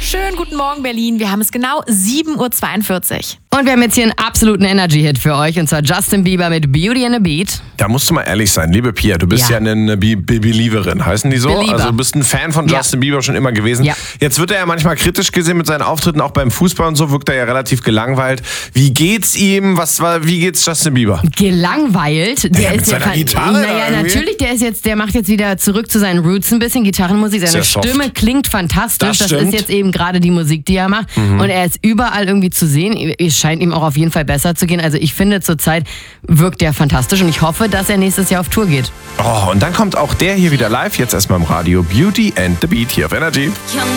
Schönen guten Morgen, Berlin. Wir haben es genau 7:42 Uhr. Und wir haben jetzt hier einen absoluten Energy-Hit für euch, und zwar Justin Bieber mit Beauty and the Beat. Da musst du mal ehrlich sein, liebe Pia, du bist ja eine Believerin, heißen die so? Belieber. Also du bist ein Fan von Justin Bieber schon immer gewesen. Ja. Jetzt wird er ja manchmal kritisch gesehen mit seinen Auftritten, auch beim Fußball und so, wirkt er ja relativ gelangweilt. Wie geht's ihm? Wie geht's Justin Bieber? Gelangweilt? Der mit ist seiner Gitarre Naja, irgendwie? natürlich, der macht jetzt wieder zurück zu seinen Roots ein bisschen, Gitarrenmusik. Seine Sehr soft. Stimme klingt fantastisch. Das stimmt. ist jetzt eben gerade die Musik, die er macht. Und er ist überall irgendwie zu sehen. Es scheint ihm auch auf jeden Fall besser zu gehen. Also ich finde, zurzeit wirkt er fantastisch und ich hoffe, dass er nächstes Jahr auf Tour geht. Oh, und dann kommt auch der hier wieder live, jetzt erstmal im Radio. Beauty and the Beat hier auf Energy.